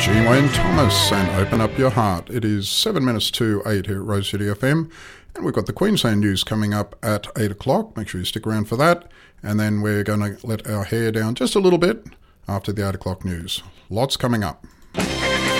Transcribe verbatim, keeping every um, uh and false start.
G. Wayne Thomas and Open Up Your Heart. It is seven minutes to eight here at Rose City F M, and we've got the Queensland news coming up at eight o'clock. Make sure you stick around for that, and then we're going to let our hair down just a little bit after the eight o'clock news. Lots coming up.